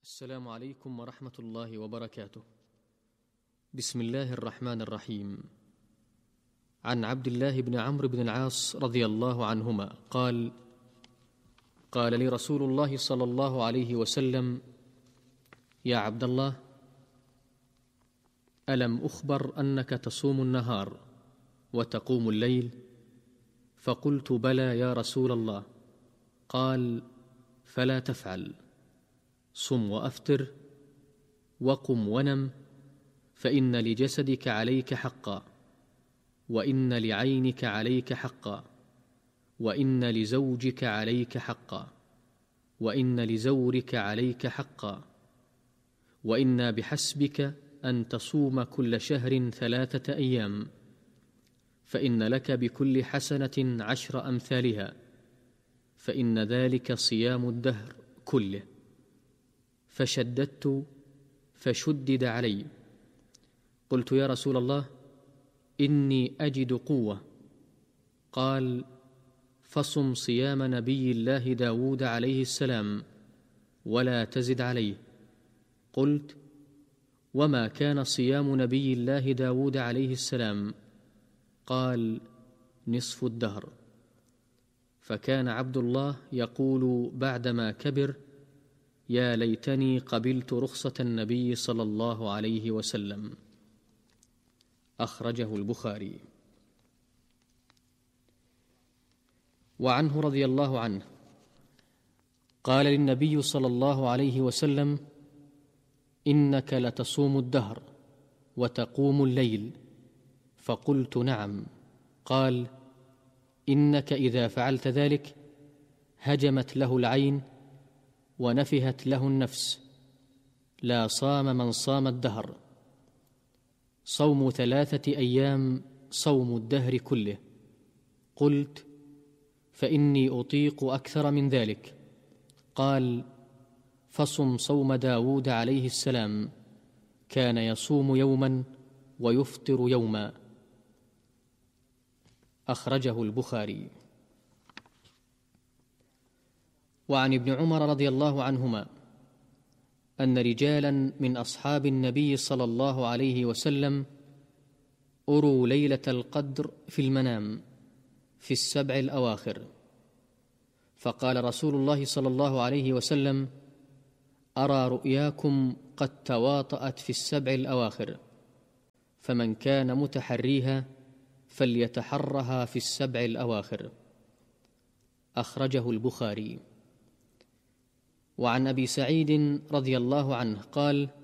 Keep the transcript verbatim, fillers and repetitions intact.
السلام عليكم ورحمة الله وبركاته. بسم الله الرحمن الرحيم. عن عبد الله بن عمرو بن العاص رضي الله عنهما قال: قال لي رسول الله صلى الله عليه وسلم: يا عبد الله، ألم أخبر أنك تصوم النهار وتقوم الليل؟ فقلت: بلى يا رسول الله. قال: فلا تفعل، صم وأفطر وقم ونم، فإن لجسدك عليك حقا، وإن لعينك عليك حقا، وإن لزوجك عليك حقا، وإن لزورك عليك حقا، وإن بحسبك أن تصوم كل شهر ثلاثة أيام، فإن لك بكل حسنة عشر أمثالها، فإن ذلك صيام الدهر كله. فشددت فشدد علي. قلت: يا رسول الله، إني أجد قوة. قال: فصم صيام نبي الله داود عليه السلام ولا تزد عليه. قلت: وما كان صيام نبي الله داود عليه السلام؟ قال: نصف الدهر. فكان عبد الله يقول بعدما كبر: يا ليتني قبلت رخصة النبي صلى الله عليه وسلم. أخرجه البخاري. وعنه رضي الله عنه قال للنبي صلى الله عليه وسلم: إنك لتصوم الدهر وتقوم الليل. فقلت: نعم. قال: إنك إذا فعلت ذلك هجمت له العين ونفهت له النفس. لا صام من صام الدهر. صوم ثلاثة أيام صوم الدهر كله. قلت: فإني أطيق أكثر من ذلك. قال: فصم صوم داود عليه السلام، كان يصوم يوما ويفطر يوما. أخرجه البخاري. وعن ابن عمر رضي الله عنهما أن رجالا من أصحاب النبي صلى الله عليه وسلم أروا ليلة القدر في المنام في السبع الأواخر، فقال رسول الله صلى الله عليه وسلم: أرى رؤياكم قد تواطأت في السبع الأواخر، فمن كان متحريها فليتحرها في السبع الأواخر. أخرجه البخاري. وعن أبي سعيد رضي الله عنه قال: